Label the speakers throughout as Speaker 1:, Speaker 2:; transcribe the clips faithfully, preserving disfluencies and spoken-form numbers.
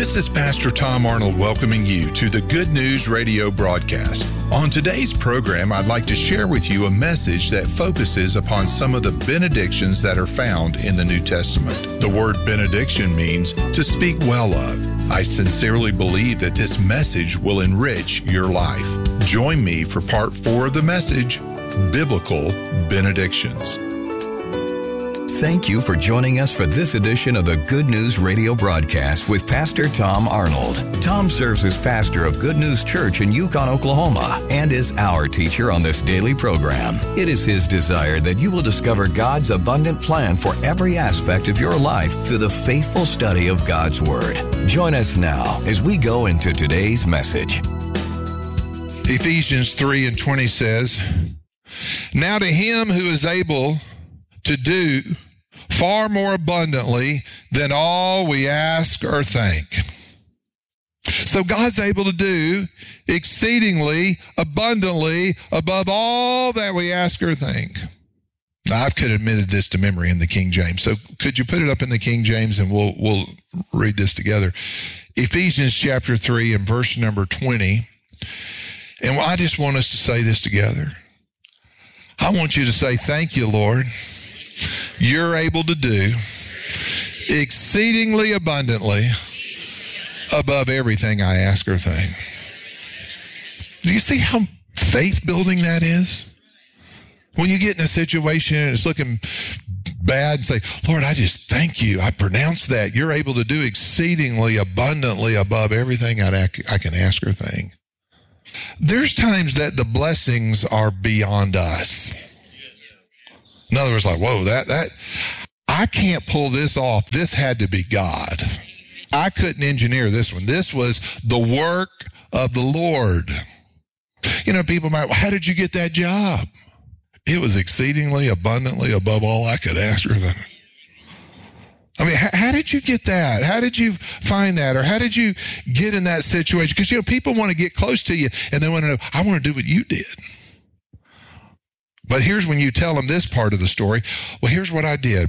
Speaker 1: This is Pastor Tom Arnold welcoming you to the Good News Radio broadcast. On today's program, I'd like to share with you a message that focuses upon some of the benedictions that are found in the New Testament. The word benediction means to speak well of. I sincerely believe that this message will enrich your life. Join me for part four of the message, Biblical Benedictions.
Speaker 2: Thank you for joining us for this edition of the Good News Radio broadcast with Pastor Tom Arnold. Tom serves as pastor of Good News Church in Yukon, Oklahoma, and is our teacher on this daily program. It is his desire that you will discover God's abundant plan for every aspect of your life through the faithful study of God's Word. Join us now as we go into today's message.
Speaker 1: Ephesians three and twenty says, "Now to him who is able to do far more abundantly than all we ask or think." So God's able to do exceedingly abundantly above all that we ask or think. Now, I could have admitted this to memory in the King James. So could you put it up in the King James and we'll we'll read this together. Ephesians chapter three and verse number twenty. And I just want us to say this together. I want you to say, "Thank you, Lord. You're able to do exceedingly abundantly above everything I ask or think." Do you see how faith building that is? When you get in a situation and it's looking bad and say, "Lord, I just thank you. I pronounce that. You're able to do exceedingly abundantly above everything I can ask or think." There's times that the blessings are beyond us. In other words, like, whoa, that, that, I can't pull this off. This had to be God. I couldn't engineer this one. This was the work of the Lord. You know, people might, well, how did you get that job? It was exceedingly abundantly above all I could ask or think. I mean, how, how did you get that? How did you find that? Or how did you get in that situation? Because, you know, people want to get close to you and they want to know, I want to do what you did. But here's when you tell them this part of the story. Well, here's what I did.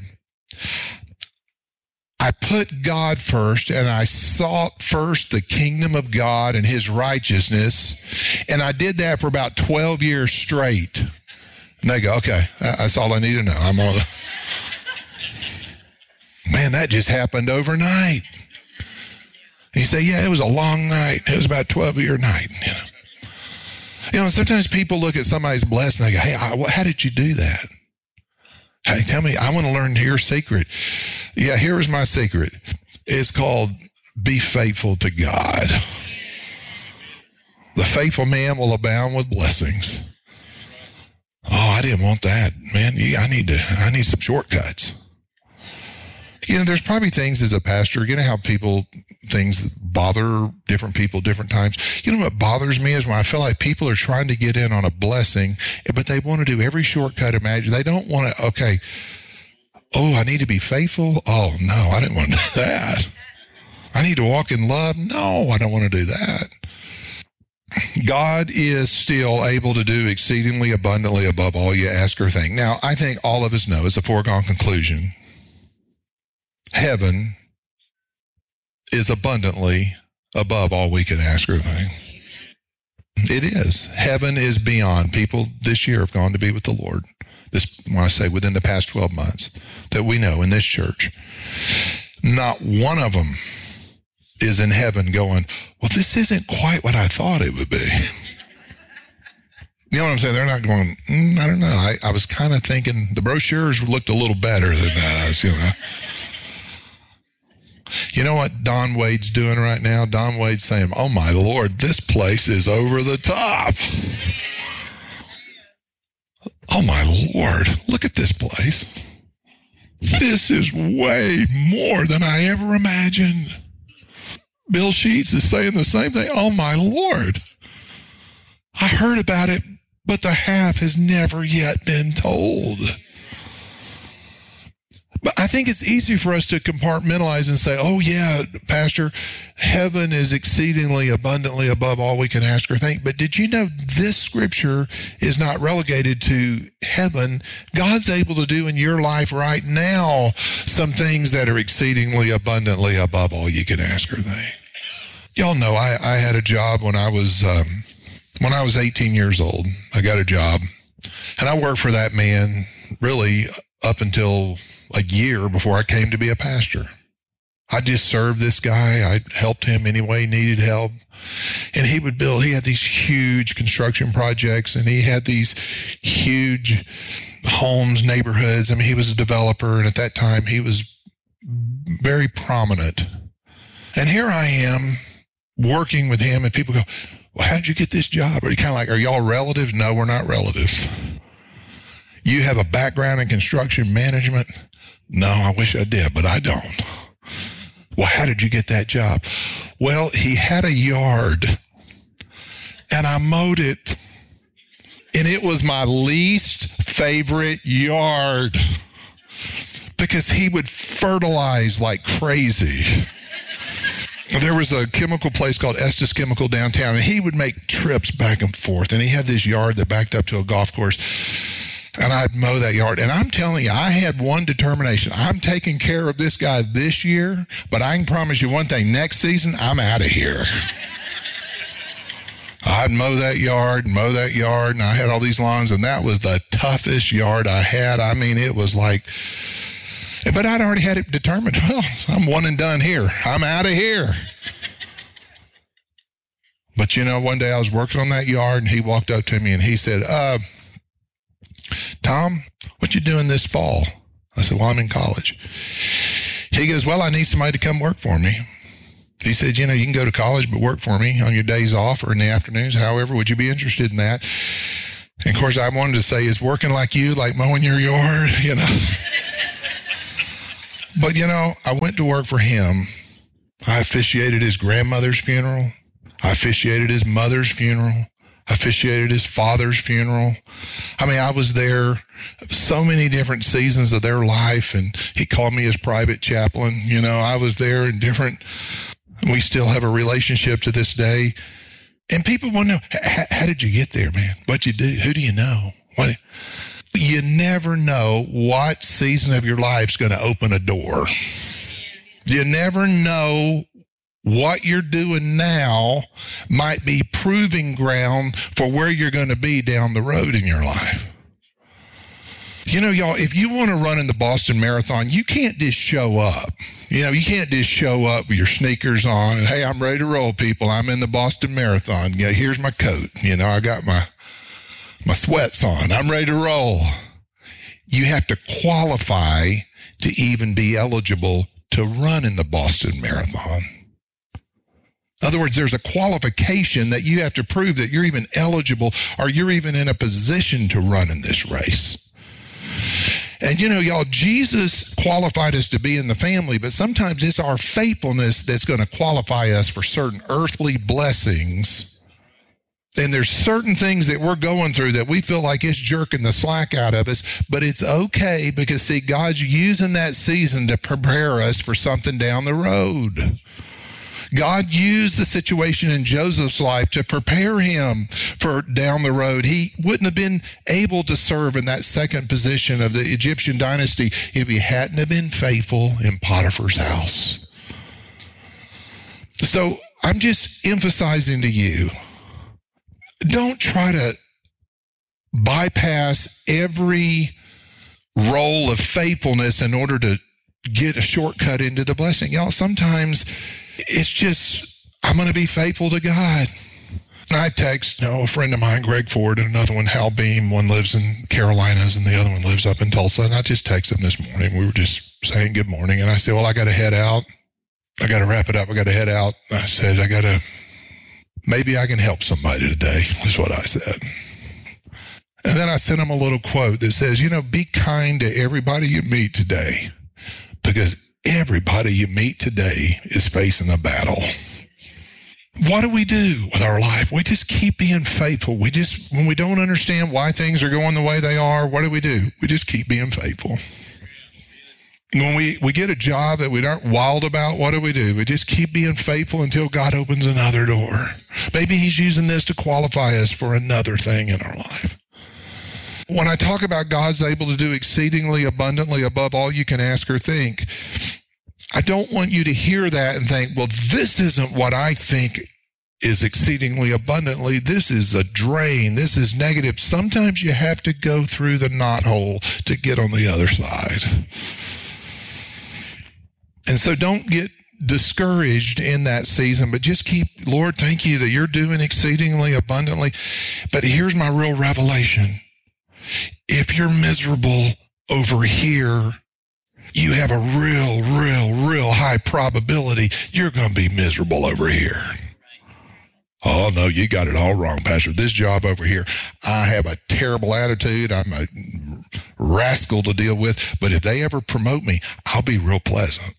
Speaker 1: I put God first, and I sought first the kingdom of God and his righteousness, and I did that for about twelve years straight. And they go, okay, that's all I need to know. I'm on the... Man, that just happened overnight. And you say, yeah, it was a long night. It was about a twelve-year night, you know. You know, sometimes people look at somebody's blessed and they go, hey, I, how did you do that? Hey, tell me, I want to learn your secret. Yeah, here's my secret. It's called be faithful to God. The faithful man will abound with blessings. Oh, I didn't want that, man. I need to, I need some shortcuts. You know, there's probably things as a pastor, you know how people, things that bother different people different times. You know what bothers me is when I feel like people are trying to get in on a blessing, but they want to do every shortcut imaginable. They don't want to, okay, oh, I need to be faithful. Oh, no, I didn't want to do that. I need to walk in love. No, I don't want to do that. God is still able to do exceedingly abundantly above all you ask or think. Now, I think all of us know it's a foregone conclusion. Heaven is abundantly above all we can ask or think. It is. Heaven is beyond. People this year have gone to be with the Lord. This, when I say within the past twelve months that we know in this church, not one of them is in heaven going, well, this isn't quite what I thought it would be. You know what I'm saying? They're not going, mm, I don't know. I, I was kind of thinking the brochures looked a little better than us, you know. You know what Don Wade's doing right now? Don Wade's saying, oh my Lord, this place is over the top. Oh my Lord, look at this place. This is way more than I ever imagined. Bill Sheets is saying the same thing. Oh my Lord. I heard about it, but the half has never yet been told. But I think it's easy for us to compartmentalize and say, oh, yeah, Pastor, heaven is exceedingly abundantly above all we can ask or think. But did you know this scripture is not relegated to heaven? God's able to do in your life right now some things that are exceedingly abundantly above all you can ask or think. Y'all know I, I had a job when I was um, when I was eighteen years old. I got a job, and I worked for that man really up until a year before I came to be a pastor. I just served this guy. I helped him any way he needed help. And he would build, he had these huge construction projects, and he had these huge homes, neighborhoods. I mean, he was a developer, and at that time he was very prominent. And here I am working with him, and people go, well, how did you get this job? Are you kind of like, are y'all relatives? No, we're not relatives. You have a background in construction management? No, I wish I did, but I don't. Well, how did you get that job? Well, he had a yard, and I mowed it, and it was my least favorite yard because he would fertilize like crazy. There was a chemical place called Estes Chemical downtown, and he would make trips back and forth, and he had this yard that backed up to a golf course. And I'd mow that yard. And I'm telling you, I had one determination. I'm taking care of this guy this year, but I can promise you one thing. Next season, I'm out of here. I'd mow that yard, mow that yard, and I had all these lawns, and that was the toughest yard I had. I mean, it was like, but I'd already had it determined. Well, I'm one and done here. I'm out of here. But, you know, one day I was working on that yard, and he walked up to me, and he said, uh, Tom, what you doing this fall? I said, well, I'm in college. He goes, well, I need somebody to come work for me. He said, you know, you can go to college, but work for me on your days off or in the afternoons. However, would you be interested in that? And of course, I wanted to say, is working like you, like mowing your yard, you know? But, you know, I went to work for him. I officiated his grandmother's funeral. I officiated his mother's funeral. I officiated his father's funeral. I mean, I was there so many different seasons of their life, and he called me his private chaplain. You know, I was there in different, we still have a relationship to this day. And people want to know, how did you get there, man? What'd you do? Who do you know? What? You never know what season of your life's going to open a door. You never know what you're doing now might be proving ground for where you're going to be down the road in your life. You know, y'all, if you want to run in the Boston Marathon, you can't just show up. You know, you can't just show up with your sneakers on and, hey, I'm ready to roll, people. I'm in the Boston Marathon. Yeah, here's my coat. You know, I got my my sweats on. I'm ready to roll. You have to qualify to even be eligible to run in the Boston Marathon. In other words, there's a qualification that you have to prove that you're even eligible or you're even in a position to run in this race. And you know, y'all, Jesus qualified us to be in the family, but sometimes it's our faithfulness that's going to qualify us for certain earthly blessings. And there's certain things that we're going through that we feel like it's jerking the slack out of us, but it's okay because, see, God's using that season to prepare us for something down the road. God used the situation in Joseph's life to prepare him for down the road. He wouldn't have been able to serve in that second position of the Egyptian dynasty if he hadn't have been faithful in Potiphar's house. So I'm just emphasizing to you, don't try to bypass every role of faithfulness in order to get a shortcut into the blessing. Y'all, sometimes it's just, I'm going to be faithful to God. I text, you know, a friend of mine, Greg Ford, and another one, Hal Beam. One lives in Carolinas and the other one lives up in Tulsa. And I just texted him this morning. We were just saying good morning. And I said, well, I got to head out. I got to wrap it up. I got to head out. I said, I got to, maybe I can help somebody today, is what I said. And then I sent him a little quote that says, you know, be kind to everybody you meet today, because everybody you meet today is facing a battle. What do we do with our life? We just keep being faithful. We just, when we don't understand why things are going the way they are, what do we do? We just keep being faithful. When we, we get a job that we aren't wild about, what do we do? We just keep being faithful until God opens another door. Maybe he's using this to qualify us for another thing in our life. When I talk about God's able to do exceedingly abundantly above all you can ask or think, I don't want you to hear that and think, well, this isn't what I think is exceedingly abundantly. This is a drain. This is negative. Sometimes you have to go through the knothole to get on the other side. And so don't get discouraged in that season, but just keep, Lord, thank you that you're doing exceedingly abundantly. But here's my real revelation. If you're miserable over here, you have a real, real, real high probability you're going to be miserable over here. Oh, no, you got it all wrong, Pastor. This job over here, I have a terrible attitude. I'm a rascal to deal with. But if they ever promote me, I'll be real pleasant.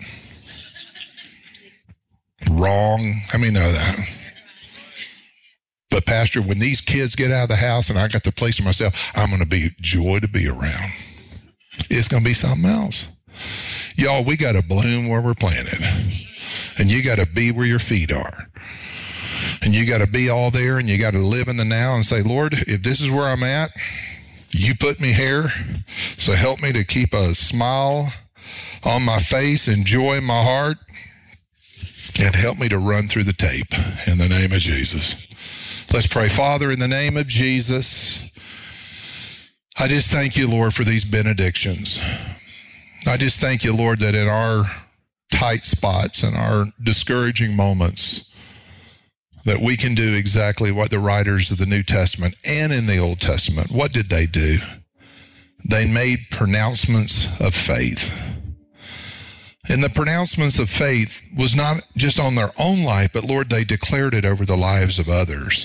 Speaker 1: Wrong. How many know that? But, Pastor, when these kids get out of the house and I got the place to myself, I'm going to be joy to be around. It's going to be something else. Y'all, we got to bloom where we're planted. And you got to be where your feet are. And you got to be all there, and you got to live in the now and say, Lord, if this is where I'm at, you put me here. So help me to keep a smile on my face and joy in my heart. And help me to run through the tape in the name of Jesus. Let's pray. Father, in the name of Jesus, I just thank you, Lord, for these benedictions. I just thank you, Lord, that in our tight spots and our discouraging moments, that we can do exactly what the writers of the New Testament and in the Old Testament, what did they do? They made pronouncements of faith. And the pronouncements of faith was not just on their own life, but Lord, they declared it over the lives of others.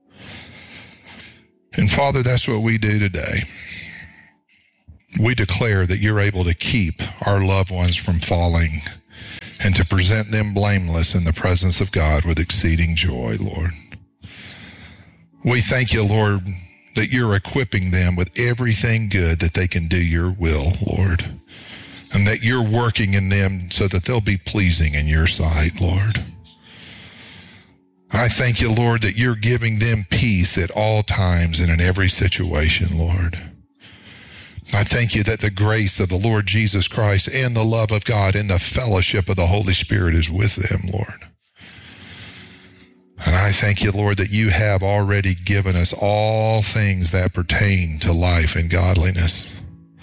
Speaker 1: And Father, that's what we do today. We declare that you're able to keep our loved ones from falling and to present them blameless in the presence of God with exceeding joy, Lord. We thank you, Lord, that you're equipping them with everything good that they can do your will, Lord, and that you're working in them so that they'll be pleasing in your sight, Lord. I thank you, Lord, that you're giving them peace at all times and in every situation, Lord. I thank you that the grace of the Lord Jesus Christ and the love of God and the fellowship of the Holy Spirit is with them, Lord. And I thank you, Lord, that you have already given us all things that pertain to life and godliness.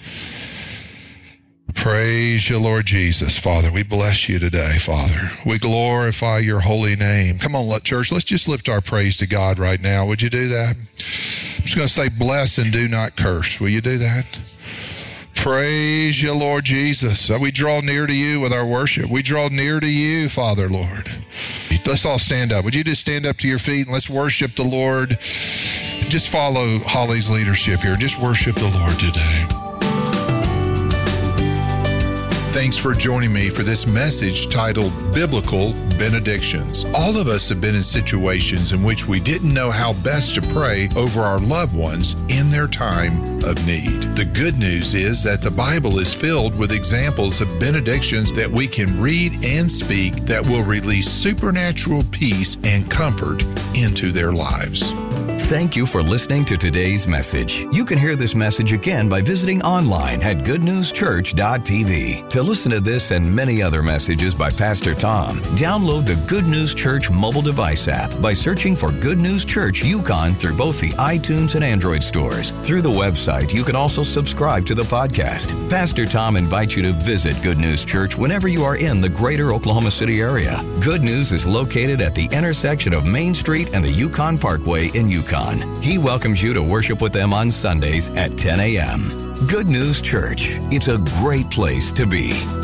Speaker 1: Praise you, Lord Jesus, Father. We bless you today, Father. We glorify your holy name. Come on, let church, let's just lift our praise to God right now. Would you do that? I'm just going to say bless and do not curse. Will you do that? Praise you, Lord Jesus. We draw near to you with our worship. We draw near to you, Father, Lord. Let's all stand up. Would you just stand up to your feet and let's worship the Lord? Just follow Holly's leadership here. Just worship the Lord today. Thanks for joining me for this message titled Biblical Benedictions. All of us have been in situations in which we didn't know how best to pray over our loved ones in their time of need. The good news is that the Bible is filled with examples of benedictions that we can read and speak that will release supernatural peace and comfort into their lives.
Speaker 2: Thank you for listening to today's message. You can hear this message again by visiting online at good news church dot t v. To listen to this and many other messages by Pastor Tom, download the Good News Church mobile device app by searching for Good News Church Yukon through both the iTunes and Android stores. Through the website, you can also subscribe to the podcast. Pastor Tom invites you to visit Good News Church whenever you are in the greater Oklahoma City area. Good News is located at the intersection of Main Street and the Yukon Parkway in Yukon. He welcomes you to worship with them on Sundays at ten a.m. Good News Church. It's a great place to be.